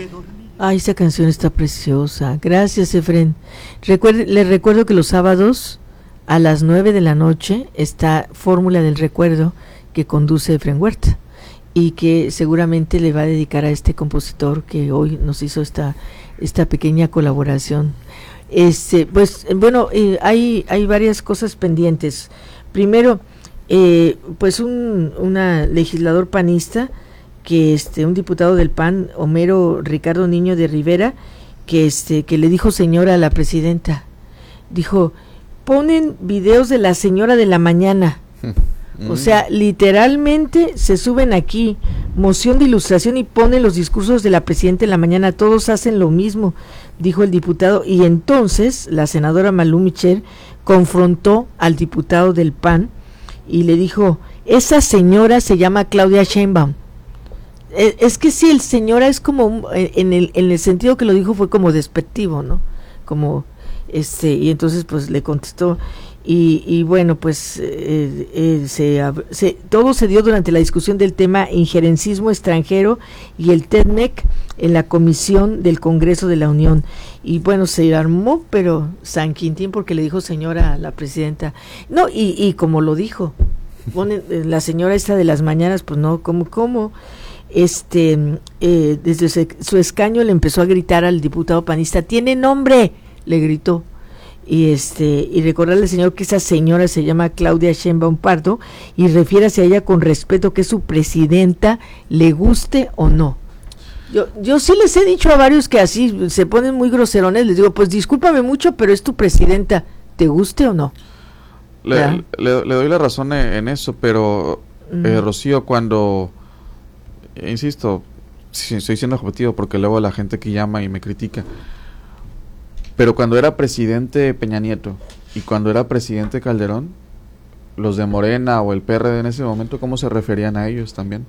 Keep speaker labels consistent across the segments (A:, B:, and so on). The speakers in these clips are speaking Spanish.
A: Ay, esa canción está preciosa. Gracias, Efren. Les recuerdo que los sábados a las 9 de la noche está Fórmula del Recuerdo que conduce Efren Huerta y que seguramente le va a dedicar a este compositor que hoy nos hizo esta pequeña colaboración. Pues bueno, hay varias cosas pendientes. Primero, pues una legislador panista, que un diputado del PAN, Homero Ricardo Niño de Rivera, que le dijo señora a la presidenta, dijo, ponen videos de la señora de la mañana. O sea, literalmente se suben aquí, moción de ilustración, y ponen los discursos de la presidenta en la mañana, todos hacen lo mismo, dijo el diputado, y entonces la senadora Malú Michel confrontó al diputado del PAN y le dijo, esa señora se llama Claudia Sheinbaum. Es que sí, el señora es como, en el sentido que lo dijo fue como despectivo, ¿no? Como, y entonces pues le contestó, y bueno, pues todo se dio durante la discusión del tema injerencismo extranjero y el TEDMEC en la Comisión del Congreso de la Unión, y bueno, se armó, pero San Quintín, porque le dijo señora a la presidenta, no, y como lo dijo, la señora esta de las mañanas, pues no, ¿cómo? Desde su escaño le empezó a gritar al diputado panista, tiene nombre, le gritó, y recordarle al señor que esa señora se llama Claudia Sheinbaum Pardo, y refiérase a ella con respeto, que es su presidenta, le guste o no. Yo sí les he dicho a varios que así se ponen muy groserones, les digo, pues discúlpame mucho, pero es tu presidenta, ¿te guste o no?
B: Le doy la razón en eso, pero Rocío, cuando insisto, si estoy siendo objetivo, porque luego la gente que llama y me critica, pero cuando era presidente Peña Nieto y cuando era presidente Calderón, los de Morena o el PRD en ese momento, ¿cómo se referían a ellos también?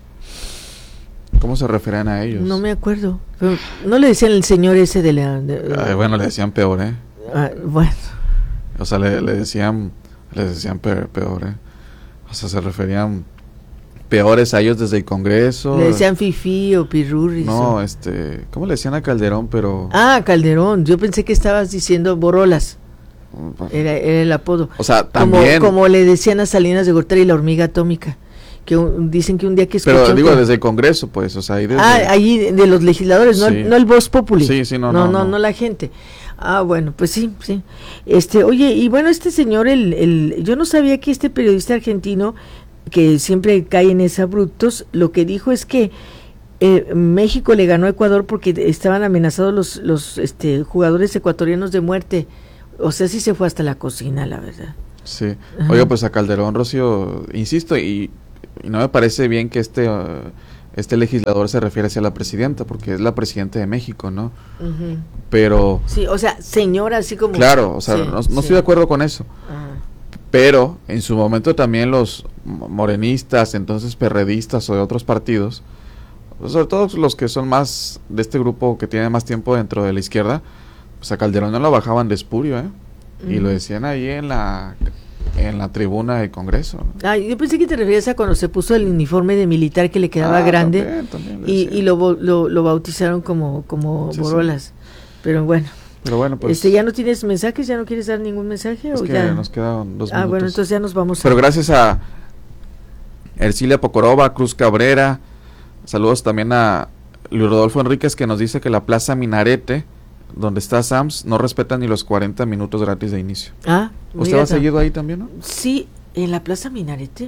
B: ¿Cómo se referían a ellos?
A: No me acuerdo. Pero no le decían el señor ese de la...
B: bueno, le decían peor,
A: bueno.
B: O sea, le decían peor, O sea, se referían peores a ellos desde el Congreso.
A: Le decían fifí o pirurris.
B: No, ¿cómo le decían a Calderón? Pero...
A: Calderón, yo pensé que estabas diciendo Borolas. Era el apodo.
B: O sea, también...
A: Como le decían a Salinas de Gortari la hormiga atómica, que dicen que un día que escuchó...
B: Pero digo, desde el Congreso, pues, o sea, ahí desde...
A: ahí de los legisladores, sí. no el Voz Populi.
B: Sí, no
A: la gente. Bueno, pues sí. Oye, y bueno, este señor, yo no sabía que este periodista argentino, que siempre cae en esa abruptos, lo que dijo es que México le ganó a Ecuador porque estaban amenazados los jugadores ecuatorianos de muerte. O sea, sí se fue hasta la cocina, la verdad.
B: Sí. Oiga, pues a Calderón, Rocío, insisto, y no me parece bien que este legislador se refiere hacia la presidenta, porque es la presidenta de México, ¿no? Pero...
A: Sí, o sea, señora, así como...
B: Claro, o sea, no estoy de acuerdo con eso. Pero en su momento también los morenistas, entonces perredistas o de otros partidos, sobre todo los que son más de este grupo que tiene más tiempo dentro de la izquierda, pues a Calderón no lo bajaban de espurio, y lo decían ahí en la tribuna del Congreso, ¿no?
A: Yo pensé que te referías a cuando se puso el uniforme de militar que le quedaba grande, también y lo bautizaron como Borolas, sí. Pero bueno, pues ¿ya no tienes mensajes? ¿Ya no quieres dar ningún mensaje?
B: Es
A: ¿o
B: que
A: ya
B: nos quedan 2 minutos.
A: Bueno, entonces ya nos vamos.
B: Pero gracias a Ercilia Pocorova, Cruz Cabrera, saludos también a Luis Rodolfo Enríquez, que nos dice que la Plaza Minarete, donde está Sams, no respetan ni los 40 minutos gratis de inicio. ¿Usted ha seguido ahí también, no?
A: Sí, en la Plaza Minarete.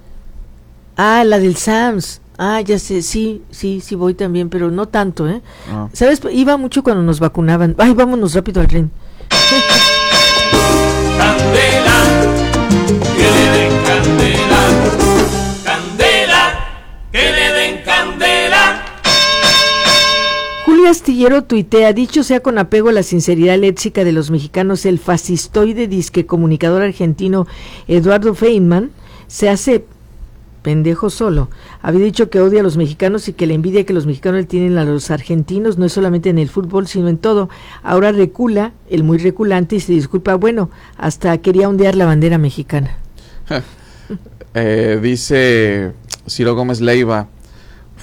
A: La del Sams. Ya sé, sí voy también, pero no tanto, ¿Sabes? Iba mucho cuando nos vacunaban. Vámonos rápido al ring.
C: Candela, que le den candela. Candela, que le den candela.
A: Julia Astillero tuitea, dicho sea con apego a la sinceridad léxica de los mexicanos, el fascistoide disque comunicador argentino Eduardo Feynman se hace pendejo solo. Había dicho que odia a los mexicanos y que la envidia que los mexicanos le tienen a los argentinos no es solamente en el fútbol, sino en todo. Ahora recula, el muy reculante, y se disculpa, hasta quería ondear la bandera mexicana.
B: Dice Ciro Gómez Leiva,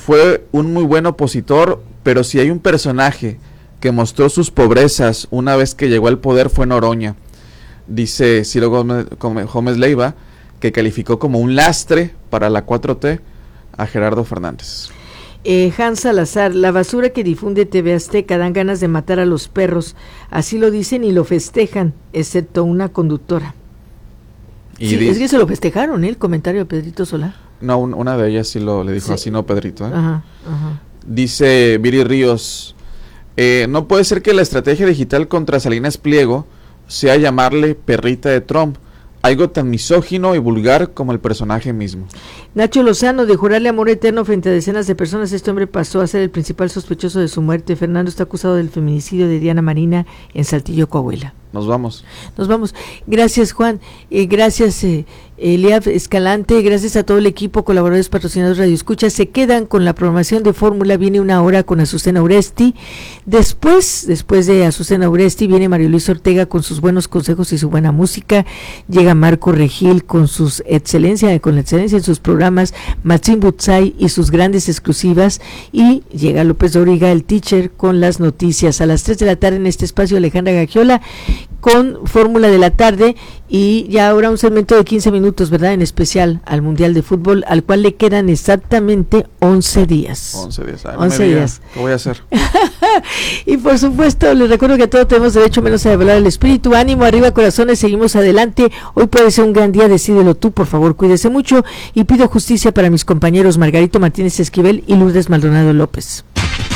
B: fue un muy buen opositor, pero si hay un personaje que mostró sus pobrezas una vez que llegó al poder fue Noroña. Dice Ciro Gómez Leiva, que calificó como un lastre para la 4T a Gerardo Fernández.
A: Hans Salazar, la basura que difunde TV Azteca, dan ganas de matar a los perros, así lo dicen y lo festejan, excepto una conductora. Y sí, es que se lo festejaron, el comentario de Pedrito Solá.
B: No, una de ellas sí le dijo, sí. Así no, Pedrito.
A: Ajá.
B: Dice Viri Ríos, no puede ser que la estrategia digital contra Salinas Pliego sea llamarle perrita de Trump, algo tan misógino y vulgar como el personaje mismo.
A: Nacho Lozano, de jurarle amor eterno frente a decenas de personas, este hombre pasó a ser el principal sospechoso de su muerte. Fernando está acusado del feminicidio de Diana Marina en Saltillo, Coahuila.
B: Nos vamos.
A: Gracias, Juan. Gracias, Eliab Escalante. Gracias a todo el equipo, colaboradores, patrocinadores, Radio Escucha. Se quedan con la programación de Fórmula. Viene una hora con Azucena Uresti. Después de Azucena Uresti, viene Mario Luis Ortega con sus buenos consejos y su buena música. Llega Marco Regil con la excelencia en sus programas, Maxim Butzai y sus grandes exclusivas. Y llega López Dóriga, el teacher, con las noticias. A las 3 de la tarde en este espacio, Alejandra Gagiola con Fórmula de la Tarde, y ya ahora un segmento de 15 minutos, ¿verdad? En especial al Mundial de Fútbol, al cual le quedan exactamente 11 días.
B: 11 días. Ay,
A: 11 días.
B: ¿Qué voy a hacer?
A: Y por supuesto, les recuerdo que a todos tenemos derecho menos a develar el espíritu. Ánimo, arriba, corazones, seguimos adelante. Hoy puede ser un gran día, decídelo tú, por favor, cuídese mucho, y pido justicia para mis compañeros Margarito Martínez Esquivel y Lourdes Maldonado López.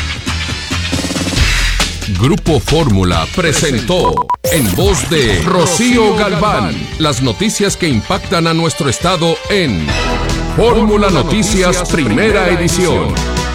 D: Grupo Fórmula presentó, en voz de Rocío Galván, las noticias que impactan a nuestro estado en Fórmula Noticias Primera Edición.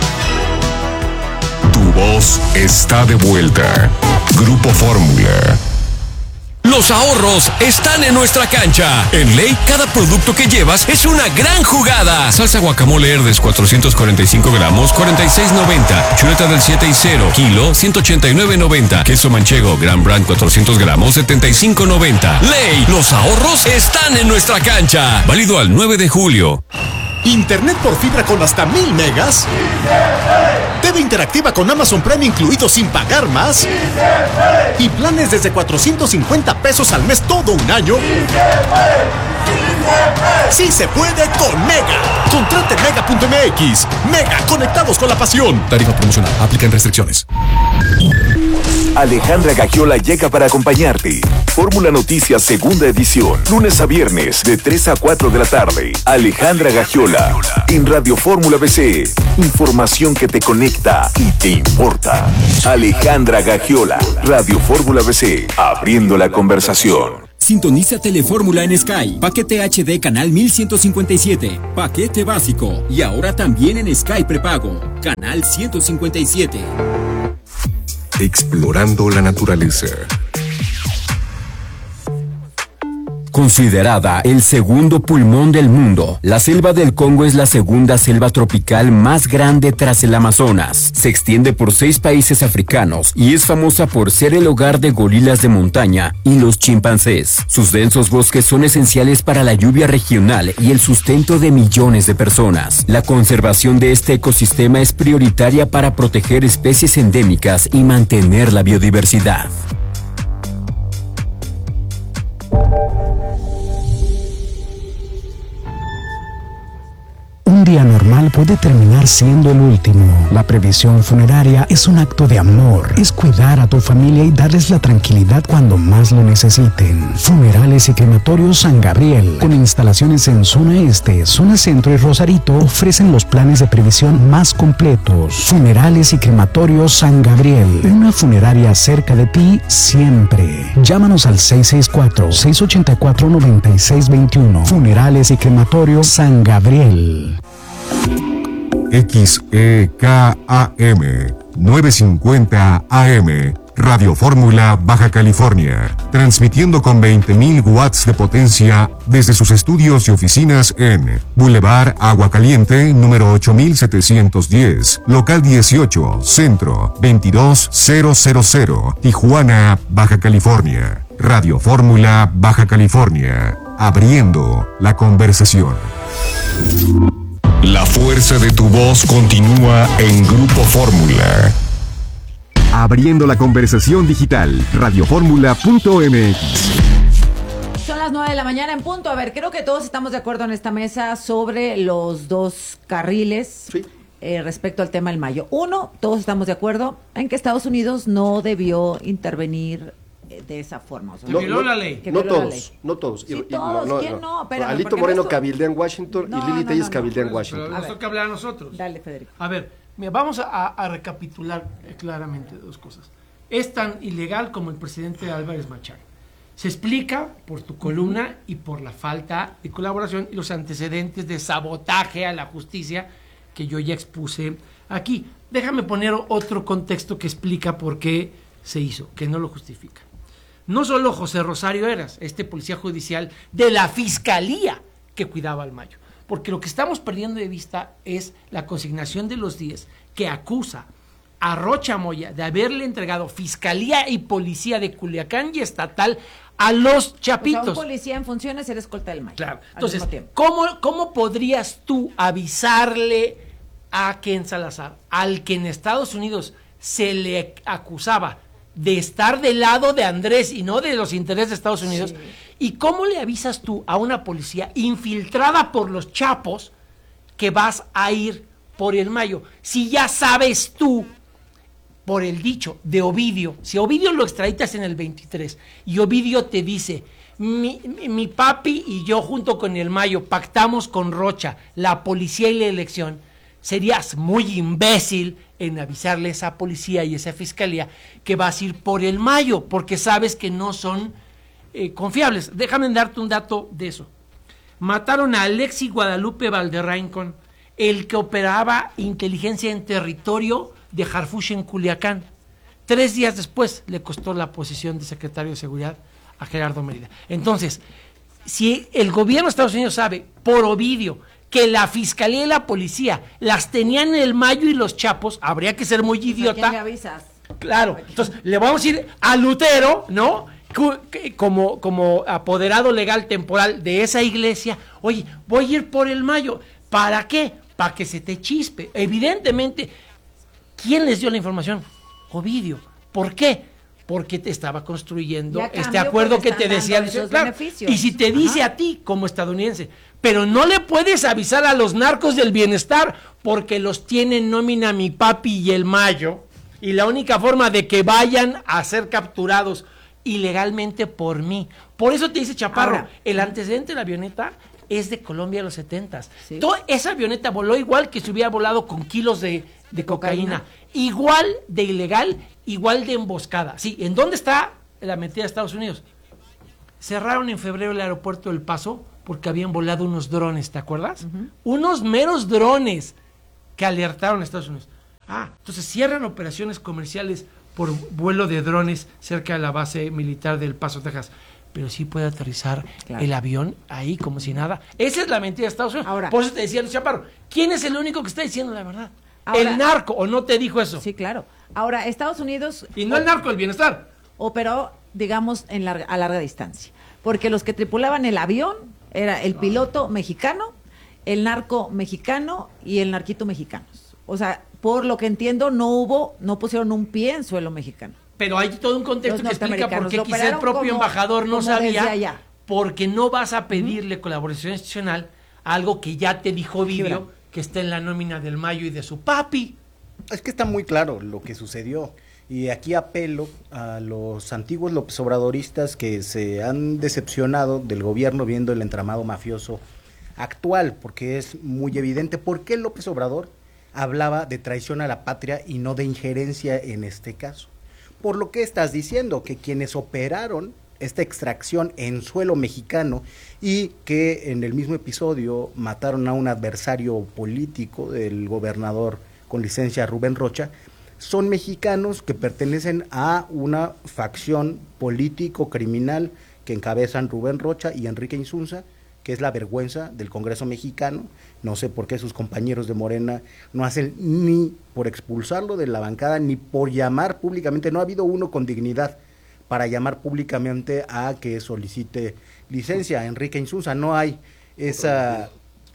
E: Tu voz está de vuelta. Grupo Fórmula.
F: Los ahorros están en nuestra cancha. En Ley, cada producto que llevas es una gran jugada. Salsa guacamole Herdes 445 gramos, 46.90. Chuleta del 7 y 0, kilo, 189.90. Queso manchego Gran Brand 400 gramos, 75.90. Ley, los ahorros están en nuestra cancha. Válido al 9 de julio.
G: Internet por fibra con hasta 1000 megas. TV interactiva con Amazon Prime incluido sin pagar más. Y planes desde 450 pesos al mes todo un año. Sí se puede con Mega. Contrate Mega.mx. Mega, conectados con la pasión.
F: Tarifa promocional. Aplican restricciones.
E: Alejandra Gagiola llega para acompañarte. Fórmula Noticias Segunda Edición, lunes a viernes de 3 a 4 de la tarde. Alejandra Gagiola en Radio Fórmula BC. Información que te conecta y te importa. Alejandra Gagiola, Radio Fórmula BC, abriendo la conversación.
H: Sintoniza Telefórmula en Sky. Paquete HD canal 1157. Paquete básico. Y ahora también en Sky prepago. Canal 157.
E: Explorando la naturaleza.
H: Considerada el segundo pulmón del mundo, la selva del Congo es la segunda selva tropical más grande tras el Amazonas. Se extiende por 6 países africanos y es famosa por ser el hogar de gorilas de montaña y los chimpancés. Sus densos bosques son esenciales para la lluvia regional y el sustento de millones de personas. La conservación de este ecosistema es prioritaria para proteger especies endémicas y mantener la biodiversidad.
I: Un día normal puede terminar siendo el último. La previsión funeraria es un acto de amor. Es cuidar a tu familia y darles la tranquilidad cuando más lo necesiten. Funerales y Crematorios San Gabriel, con instalaciones en Zona Este, Zona Centro y Rosarito, ofrecen los planes de previsión más completos. Funerales y Crematorios San Gabriel, una funeraria cerca de ti siempre. Llámanos al 664-684-9621. Funerales y Crematorios San Gabriel.
E: XEKAM 950 AM, Radio Fórmula Baja California, transmitiendo con 20.000 watts de potencia desde sus estudios y oficinas en Boulevard Agua Caliente, número 8710, local 18, Centro 22000, Tijuana, Baja California. Radio Fórmula Baja California, abriendo la conversación.
F: La fuerza de tu voz continúa en Grupo Fórmula.
J: Abriendo la conversación digital, radioformula.mx.
K: Son las 9 de la mañana en punto. A ver, creo que todos estamos de acuerdo en esta mesa sobre los dos carriles. Sí. Respecto al tema del mayo. Uno, todos estamos de acuerdo en que Estados Unidos no debió intervenir de esa forma. O sea,
L: que violó la ley.
K: No
L: todos.
K: Sí, todos. ¿Quién no? Espérame,
L: Alito Moreno cabildea en Washington y Lili Telles cabildea en Washington.
M: Pero nos toca hablar a nosotros.
K: Dale, Federico.
M: A ver, mira, vamos a recapitular claramente dos cosas. Es tan ilegal como el presidente Álvarez Machar. Se explica por tu columna y por la falta de colaboración y los antecedentes de sabotaje a la justicia que yo ya expuse aquí. Déjame poner otro contexto que explica por qué se hizo, que no lo justifica. No solo José Rosario Heras, este policía judicial de la Fiscalía que cuidaba al Mayo, porque lo que estamos perdiendo de vista es la consignación de los 10 que acusa a Rocha Moya de haberle entregado Fiscalía y Policía de Culiacán y estatal a los chapitos.
K: O sea, un policía en funciones era escolta del Mayo.
M: Claro. Entonces, ¿cómo podrías tú avisarle a Ken Salazar, al que en Estados Unidos se le acusaba de estar del lado de Andrés y no de los intereses de Estados Unidos? Sí. ¿Y cómo le avisas tú a una policía infiltrada por los chapos que vas a ir por el Mayo? Si ya sabes tú, por el dicho de Ovidio, si Ovidio lo extraditas en el 23 y Ovidio te dice, mi papi y yo junto con el Mayo pactamos con Rocha la policía y la elección, serías muy imbécil en avisarle a esa policía y esa fiscalía que vas a ir por el Mayo, porque sabes que no son confiables. Déjame darte un dato de eso. Mataron a Alexi Guadalupe Valderraincón, el que operaba inteligencia en territorio de Harfuch en Culiacán. 3 días después le costó la posición de secretario de Seguridad a Gerardo Mérida. Entonces, si el gobierno de Estados Unidos sabe, por Ovidio, que la fiscalía y la policía las tenían en el Mayo y los chapos, habría que ser muy idiota. ¿A quién
K: le avisas?
M: Claro, entonces le vamos a ir a Lutero, ¿no? Como apoderado legal temporal de esa iglesia. Oye, voy a ir por el Mayo. ¿Para qué? Para que se te chispe. Evidentemente, ¿quién les dio la información? Ovidio. ¿Por qué? Porque te estaba construyendo este acuerdo que te decía. Claro, y si te dice a ti como estadounidense, pero no le puedes avisar a los narcos del bienestar porque los tiene en nómina mi papi y el Mayo, y la única forma de que vayan a ser capturados ilegalmente por mí. Por eso te dice Chaparro, ahora, el antecedente de la avioneta es de Colombia de los 70s. ¿Sí? Esa avioneta voló igual que si hubiera volado con kilos de cocaína. Igual de ilegal, igual de emboscada. Sí, ¿en dónde está la metida de Estados Unidos? Cerraron en febrero el aeropuerto del Paso porque habían volado unos drones, ¿te acuerdas? Unos meros drones que alertaron a Estados Unidos. Entonces cierran operaciones comerciales por vuelo de drones cerca de la base militar del Paso, Texas. Pero sí puede aterrizar el avión ahí como si nada. Esa es la mentira de Estados Unidos. Ahora, por eso te decía Luis Chaparro, ¿quién es el único que está diciendo la verdad? Ahora, ¿el narco o no te dijo eso?
K: Sí, claro. Ahora, Estados Unidos...
M: Y no el narco del bienestar.
K: Operó, digamos, a larga distancia. Porque los que tripulaban el avión era el piloto mexicano, el narco mexicano y el narquito mexicano. O sea, por lo que entiendo, no pusieron un pie en suelo mexicano.
M: Pero hay todo un contexto que explica por qué quizá el propio embajador no sabía, porque no vas a pedirle colaboración institucional a algo que ya te dijo Ovidio, que está en la nómina del Mayo y de su papi.
N: Es que está muy claro lo que sucedió. Y aquí apelo a los antiguos López Obradoristas que se han decepcionado del gobierno viendo el entramado mafioso actual, porque es muy evidente por qué López Obrador hablaba de traición a la patria y no de injerencia en este caso. Por lo que estás diciendo, que quienes operaron esta extracción en suelo mexicano y que en el mismo episodio mataron a un adversario político del gobernador con licencia Rubén Rocha, son mexicanos que pertenecen a una facción político-criminal que encabezan Rubén Rocha y Enrique Insunza, que es la vergüenza del Congreso mexicano. No sé por qué sus compañeros de Morena no hacen ni por expulsarlo de la bancada, ni por llamar públicamente. No ha habido uno con dignidad para llamar públicamente a que solicite licencia a Enrique Insunza. No hay esa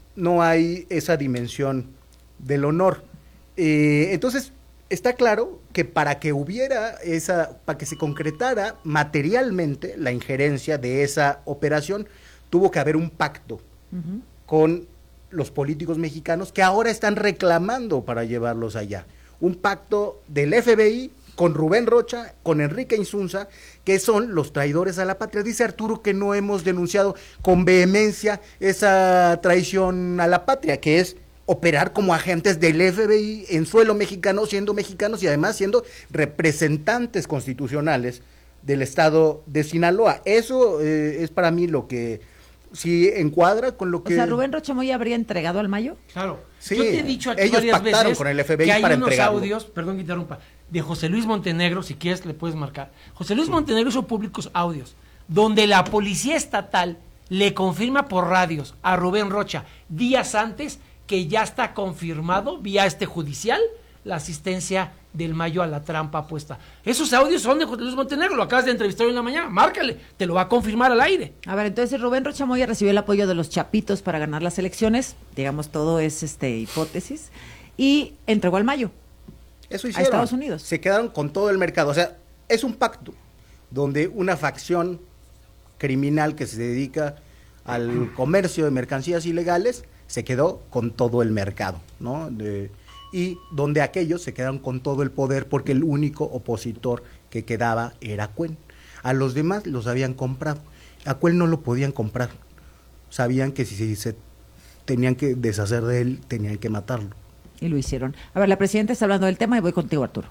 N: no hay esa dimensión del honor. Entonces, está claro que para que se concretara materialmente la injerencia de esa operación, tuvo que haber un pacto con los políticos mexicanos que ahora están reclamando para llevarlos allá. Un pacto del FBI con Rubén Rocha, con Enrique Insunza, que son los traidores a la patria. Dice Arturo que no hemos denunciado con vehemencia esa traición a la patria, que es operar como agentes del FBI en suelo mexicano, siendo mexicanos y además siendo representantes constitucionales del estado de Sinaloa. Eso es para mí lo que sí encuadra con lo que...
K: O sea, ¿Rubén Rocha Moya habría entregado al Mayo?
M: Claro.
N: Sí,
M: yo te he dicho aquí
N: ellos
M: varias
N: pactaron
M: veces
N: con el FBI
M: que hay
N: para
M: unos
N: entregarlo.
M: audios, perdón que interrumpa, de José Luis Montenegro, si quieres le puedes marcar. José Luis Montenegro hizo públicos audios donde la policía estatal le confirma por radios a Rubén Rocha días antes que ya está confirmado vía judicial la asistencia del Mayo a la trampa puesta. Esos audios son de José Luis Montenegro, lo acabas de entrevistar hoy en la mañana, márcale, te lo va a confirmar al aire.
K: A ver, entonces Rubén Rocha Moya recibió el apoyo de los chapitos para ganar las elecciones, digamos todo es hipótesis, y entregó al Mayo.
N: Eso hicieron.
K: A Estados Unidos.
N: Se quedaron con todo el mercado, o sea, es un pacto donde una facción criminal que se dedica al comercio de mercancías ilegales se quedó con todo el mercado, ¿no? Y donde aquellos se quedaron con todo el poder porque el único opositor que quedaba era Cuen. A los demás los habían comprado. A Cuen no lo podían comprar. Sabían que si se tenían que deshacer de él, tenían que matarlo.
K: Y lo hicieron. A ver, la presidenta está hablando del tema y voy contigo, Arturo.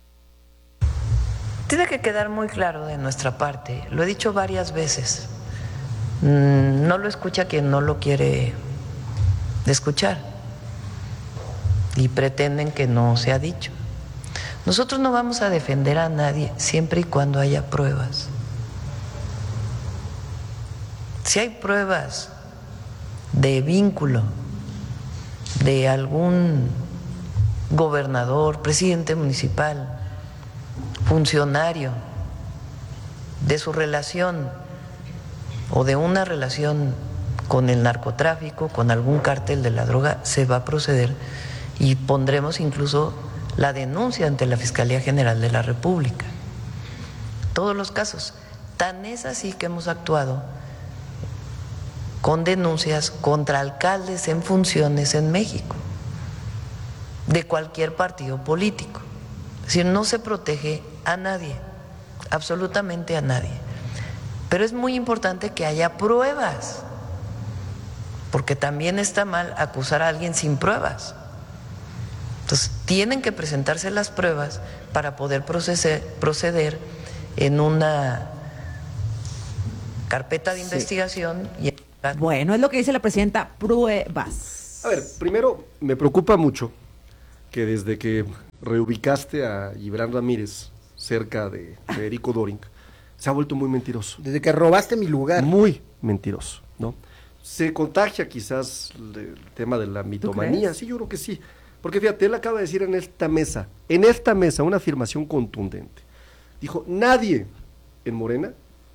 O: Tiene que quedar muy claro de nuestra parte, lo he dicho varias veces, no lo escucha quien no lo quiere escuchar y pretenden que no se ha dicho. Nosotros no vamos a defender a nadie siempre y cuando haya pruebas. Si hay pruebas de vínculo de algún gobernador, presidente municipal, funcionario, de su relación o de una relación con el narcotráfico, con algún cártel de la droga, se va a proceder y pondremos incluso la denuncia ante la Fiscalía General de la República. Todos los casos. Tan es así que hemos actuado con denuncias contra alcaldes en funciones en México, de cualquier partido político. Es decir, no se protege a nadie, absolutamente a nadie. Pero es muy importante que haya pruebas, porque también está mal acusar a alguien sin pruebas. Entonces, tienen que presentarse las pruebas para poder proceder en una carpeta de investigación.
K: Bueno, es lo que dice la presidenta, pruebas.
L: A ver, primero, me preocupa mucho que desde que reubicaste a Gibran Ramírez cerca de Federico Doring, se ha vuelto muy mentiroso.
N: Desde que robaste mi lugar.
L: Muy mentiroso, ¿no? Se contagia quizás el tema de la mitomanía, sí, yo creo que sí. Porque fíjate, él acaba de decir en esta mesa, una afirmación contundente. Dijo, nadie en Morena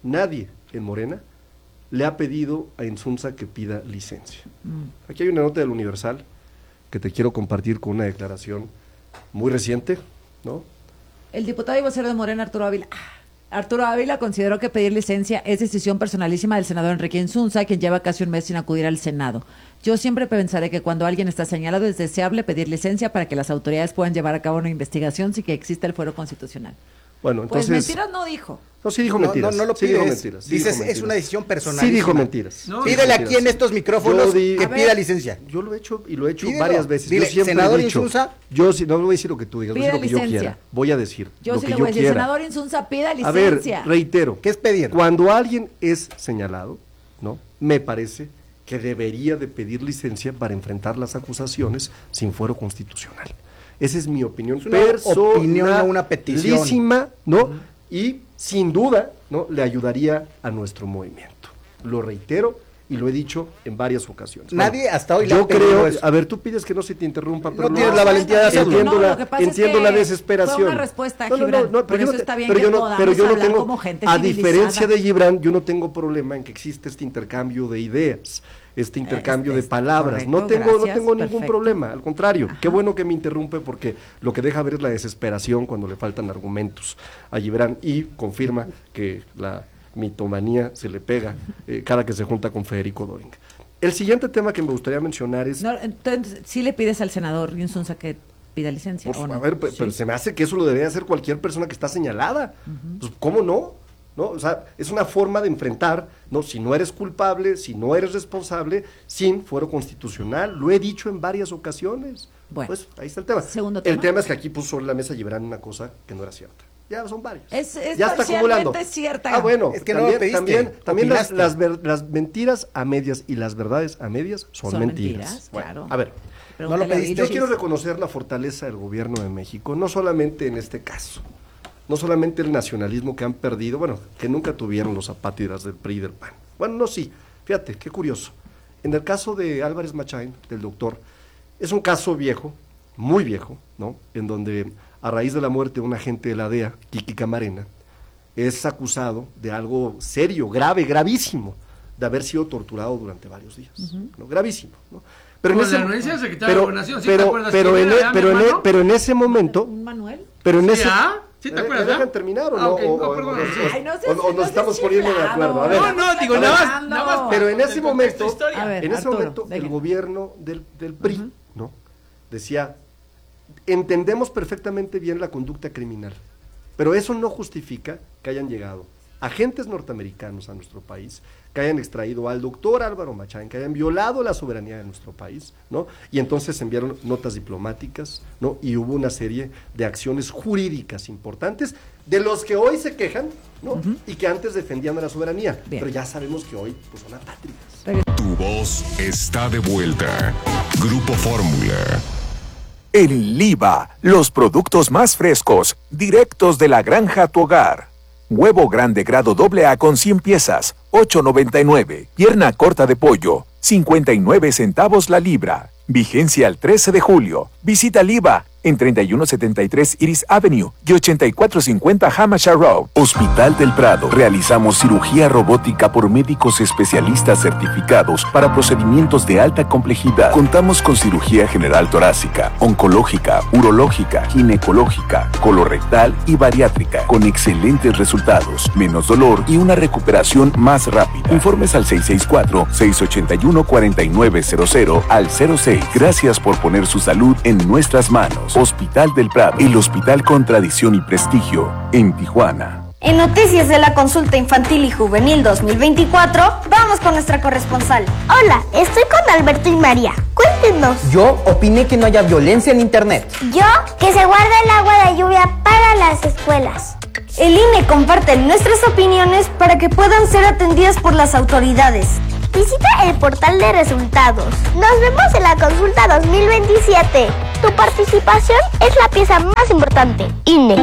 L: le ha pedido a Insunza que pida licencia. Aquí hay una nota del Universal que te quiero compartir con una declaración muy reciente, ¿no?
K: El diputado y vocero de Morena, Arturo Ávila consideró que pedir licencia es decisión personalísima del senador Enrique Insunza, quien lleva casi un mes sin acudir al Senado. Yo siempre pensaré que cuando alguien está señalado es deseable pedir licencia para que las autoridades puedan llevar a cabo una investigación sin que exista el fuero constitucional.
L: Bueno, entonces...
K: Pues mentiras no dijo.
L: No, sí dijo mentiras.
N: No lo
L: sí
N: pides.
L: Dijo mentiras.
N: Dices, es una decisión personal.
L: Sí dijo mentiras.
N: No, pídele aquí en estos micrófonos que pida licencia.
L: Yo lo he hecho y lo he hecho
N: Pídelo.
L: varias veces.
N: Dile,
L: yo siempre
N: senador
L: he dicho,
N: Insunza,
L: yo no voy a decir lo que tú digas, voy a decir lo que
K: licencia.
L: yo quiera. Voy a decir
K: yo
L: lo
K: sí
L: que
K: le
L: yo
K: voy a decir,
L: quiera.
K: senador Insunza, pida licencia.
L: A ver, reitero.
N: ¿Qué es pedir?
L: Cuando alguien es señalado, ¿no? Me parece que debería de pedir licencia para enfrentar las acusaciones sin fuero constitucional. Esa es mi opinión
N: personal, una petición,
L: ¿no? Y sin duda, ¿no? Le ayudaría a nuestro movimiento. Lo reitero y lo he dicho en varias ocasiones.
N: Nadie hasta hoy
L: yo creo, a ver, tú pides que no se te interrumpa, pero
N: no tienes la valentía de hacerlo.
L: Entiendo la desesperación.
K: Fue una respuesta, Gibran, por eso está bien que podamos hablar como gente
L: a
K: civilizada.
L: diferencia de Gibran, yo no tengo problema en que existe este intercambio de ideas. este intercambio de palabras.
K: Correcto,
L: No tengo ningún
K: perfecto.
L: problema, al contrario. Qué bueno que me interrumpe porque lo que deja ver es la desesperación cuando le faltan argumentos a Gibran y confirma que la mitomanía se le pega cada que se junta con Federico Doring. El siguiente tema que me gustaría mencionar es...
K: No, entonces, ¿sí le pides al senador Insunza que pida licencia o no?
L: A ver, pero se me hace que eso lo debería hacer cualquier persona que está señalada. Pues, ¿cómo no? ¿No? O sea, es una forma de enfrentar, ¿no? Si no eres culpable, si no eres responsable, sin fuero constitucional. Lo he dicho en varias ocasiones.
K: Bueno,
L: pues ahí está el tema.
K: Segundo
L: El
K: tema.
L: tema es que aquí puso sobre la mesa Gibran una cosa que no era cierta. Ya son varias.
K: Es
L: ya está acumulando.
K: cierta.
L: Ah, bueno,
N: Es que no lo pediste,
L: también
N: opinaste.
L: las mentiras a medias y las verdades a medias son mentiras. Bueno,
K: claro.
L: a ver,
N: No lo pediste.
L: yo quiero reconocer la fortaleza del gobierno de México, no solamente en este caso, no solamente el nacionalismo que han perdido, bueno, que nunca tuvieron los apátridas del PRI y del PAN. Bueno, no, sí, fíjate, qué curioso. En el caso de Álvarez Machain, del doctor, es un caso viejo, muy viejo, ¿no? En donde a raíz de la muerte de un agente de la DEA, Kiki Camarena, es acusado de algo serio, grave, gravísimo, de haber sido torturado durante varios días, ¿no? Gravísimo, ¿no? Pero
M: Con la anuencia del secretario de Gobernación, ¿sí te acuerdas quién era, mi hermano?
L: pero en ese momento,
K: ¿Manuel?
L: pero en
M: ¿Sí,
L: ese,
M: ¿Sí te acuerdas?
L: ¿me dejan terminar o no?
M: Ok, perdón.
K: Ay, no sé
L: O
K: si
L: nos estamos poniendo de acuerdo. A ver,
M: No, digo,
L: a ver,
M: nada más.
L: pero en ese momento,
K: A ver,
L: en ese
K: Arturo,
L: momento,
K: venga.
L: el gobierno del PRI, ¿no? Decía, entendemos perfectamente bien la conducta criminal, pero eso no justifica que hayan llegado agentes norteamericanos a nuestro país, que hayan extraído al doctor Álvaro Machain, que hayan violado la soberanía de nuestro país, ¿no? Y entonces enviaron notas diplomáticas, ¿no? Y hubo una serie de acciones jurídicas importantes de los que hoy se quejan, ¿no? Y que antes defendían a la soberanía, pero ya sabemos que hoy pues, son apátridas.
D: Tu voz está de vuelta. Grupo Fórmula.
E: En Liva, los productos más frescos, directos de la granja a tu hogar. Huevo grande grado AA con 100 piezas, $8.99. Pierna corta de pollo, 59 centavos la libra. Vigencia al 13 de julio. Visita Liva en 3173 Iris Avenue y 8450 Hampshire Road. Hospital del Prado. Realizamos cirugía robótica por médicos especialistas certificados para procedimientos de alta complejidad. Contamos con cirugía general torácica, oncológica, urológica, ginecológica, colorectal y bariátrica, con excelentes resultados, menos dolor y una recuperación más rápida. Informes al 664-681-4900 al 06. Gracias por poner su salud en nuestras manos. Hospital del Prado, el hospital con tradición y prestigio en Tijuana.
P: En Noticias de la Consulta Infantil y Juvenil 2024, vamos con nuestra corresponsal. Hola, estoy con Alberto y María. Cuéntenos.
Q: Yo opiné que no haya violencia en internet.
P: Yo, que se guarde el agua de lluvia para las escuelas. El INE comparte nuestras opiniones para que puedan ser atendidas por las autoridades. Visita el portal de resultados. Nos vemos en la consulta 2027. Tu participación es la pieza más importante. INE.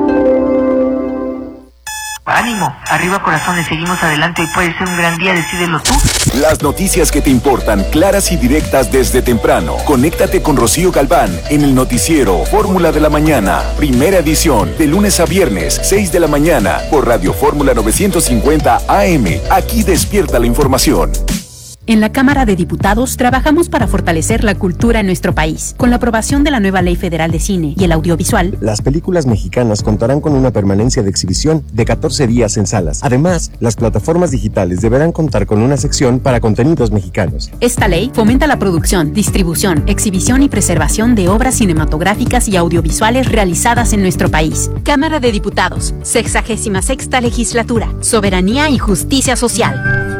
R: Ánimo, arriba corazones, seguimos adelante, hoy puede ser un gran día, decídelo tú.
E: Las noticias que te importan, claras y directas desde temprano. Conéctate con Rocío Galván en el noticiero Fórmula de la Mañana. Primera edición, de lunes a viernes, 6 de la mañana, por Radio Fórmula 950 AM. Aquí despierta la información.
S: En la Cámara de Diputados trabajamos para fortalecer la cultura en nuestro país. Con la aprobación de la nueva Ley Federal de Cine y el Audiovisual,
T: las películas mexicanas contarán con una permanencia de exhibición de 14 días en salas. Además, las plataformas digitales deberán contar con una sección para contenidos mexicanos.
S: Esta ley fomenta la producción, distribución, exhibición y preservación de obras cinematográficas y audiovisuales realizadas en nuestro país. Cámara de Diputados, 66ª Legislatura, Soberanía y Justicia Social.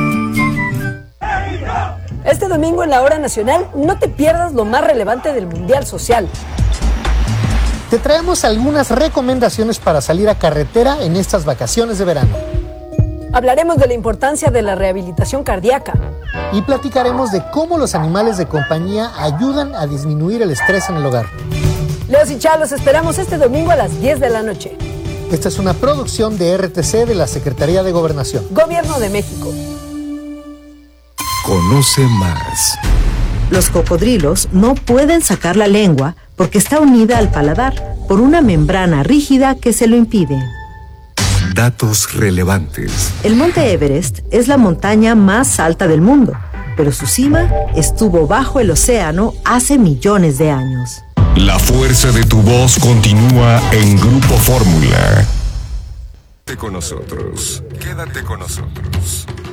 U: Este domingo en la Hora Nacional no te pierdas lo más relevante del Mundial Social.
V: Te traemos algunas recomendaciones para salir a carretera en estas vacaciones de verano.
U: Hablaremos de la importancia de la rehabilitación cardíaca.
V: Y platicaremos de cómo los animales de compañía ayudan a disminuir el estrés en el hogar.
U: Leos y Chá, los esperamos este domingo a las 10 de la noche.
V: Esta es una producción de RTC de la Secretaría de Gobernación.
U: Gobierno de México.
W: Conoce más.
X: Los cocodrilos no pueden sacar la lengua porque está unida al paladar por una membrana rígida que se lo impide.
W: Datos relevantes.
X: El Monte Everest es la montaña más alta del mundo, pero su cima estuvo bajo el océano hace millones de años.
F: La fuerza de tu voz continúa en Grupo Fórmula.
A: Quédate con nosotros.